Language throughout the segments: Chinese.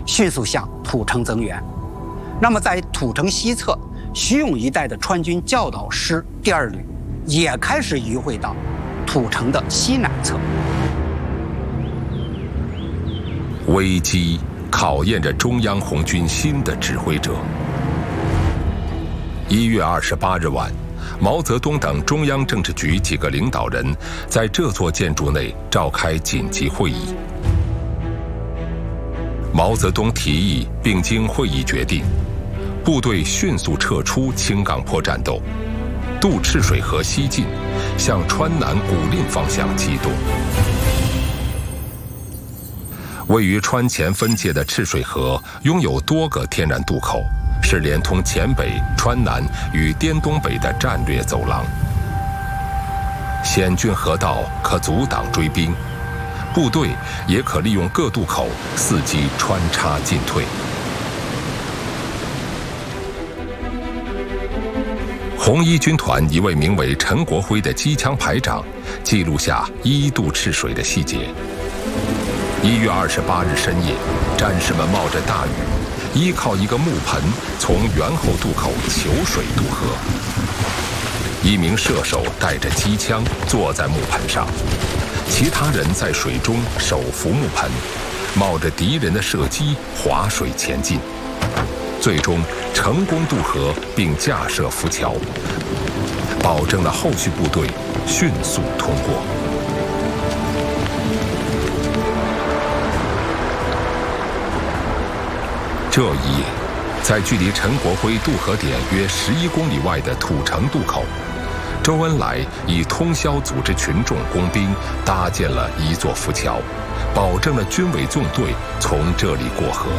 迅速向土城增援。那么在土城西侧徐永一带的川军教导师第2旅也开始迂回到土城的西南侧。 危机考验着中央红军新的指挥者。1月28日晚，毛泽东等中央政治局几个领导人在这座建筑内召开紧急会议。毛泽东提议并经会议决定，部队迅速撤出青岗坡战斗，渡赤水河西进，向川南古蔺方向机动。位于川黔分界的赤水河拥有多个天然渡口，是连通黔北、川南与滇东北的战略走廊。险峻河道可阻挡追兵，部队也可利用各渡口伺机穿插进退。红一军团一位名为陈国辉的机枪排长记录下一渡赤水的细节。1月28日深夜，战士们冒着大雨，依靠一个木盆从元后渡口求水渡河。一名射手带着机枪坐在木盆上，其他人在水中手扶木盆，冒着敌人的射击划水前进，最终成功渡河并架设浮桥，保证了后续部队迅速通过。这一夜，在距离陈国辉渡河点约11公里外的土城渡口，周恩来以通宵组织群众工兵搭建了一座浮桥，保证了军委纵队从这里过河。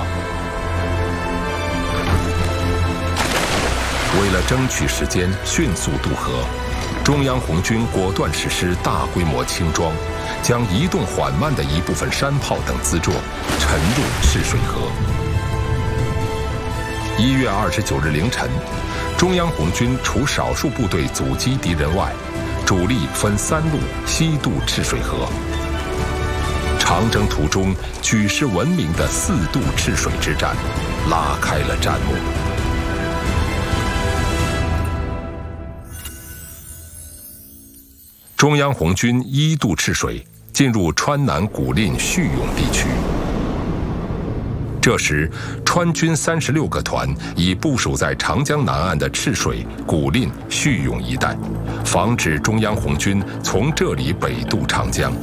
为了争取时间迅速渡河，中央红军果断实施大规模轻装，将移动缓慢的一部分山炮等辎重沉入赤水河。1月29日凌晨，中央红军除少数部队阻击敌人外，主力分3路西渡赤水河。长征途中举世闻名的4渡赤水之战拉开了战幕。中央红军1渡赤水，进入川南古蔺叙永地区。这时，川军36个团已部署在长江南岸的赤水、古蔺、叙永一带，防止中央红军从这里北渡长江。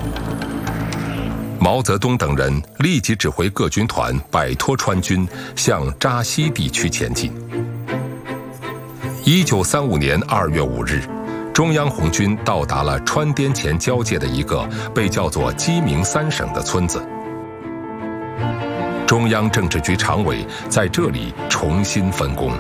毛泽东等人立即指挥各军团摆脱川军，向扎西地区前进。1935年2月5日，中央红军到达了川滇黔交界的一个被叫做鸡鸣3省的村子。中央政治局常委在这里重新分工。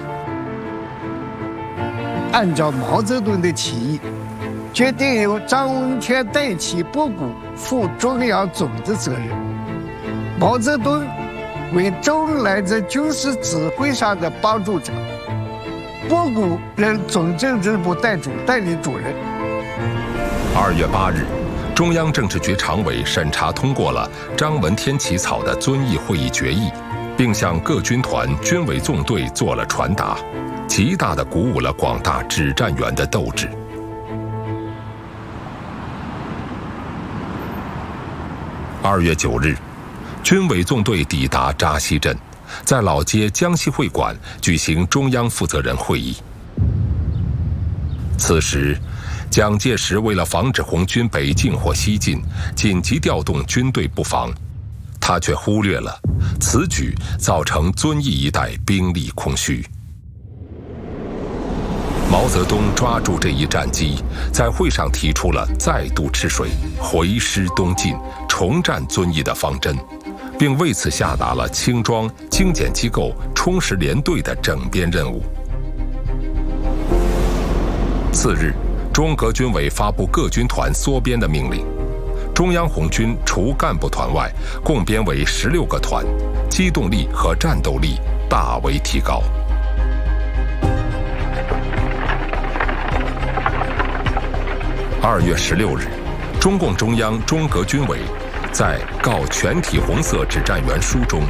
按照毛泽东的提议，决定由张闻天代替博古负中央总的责任。毛泽东为周恩来在军事指挥上的帮助者，博古任总政治部代理主任。 2月8日。中央政治局常委审查通过了张闻天起草的遵义会议决议，并向各军团军委纵队做了传达，极大地鼓舞了广大指战员的斗志。2月9日，军委纵队抵达扎西镇，在老街江西会馆举行中央负责人会议。此时，蒋介石为了防止红军北进或西进，紧急调动军队布防，他却忽略了此举造成遵义一带兵力空虚。毛泽东抓住这一战机，在会上提出了再渡赤水、回师东进、重占遵义的方针，并为此下达了轻装、精简机构、充实连队的整编任务。次日，中革军委发布各军团缩编的命令，中央红军除干部团外，共编为16个团，机动力和战斗力大为提高。2月16日，中共中央、中革军委在告全体红色指战员书中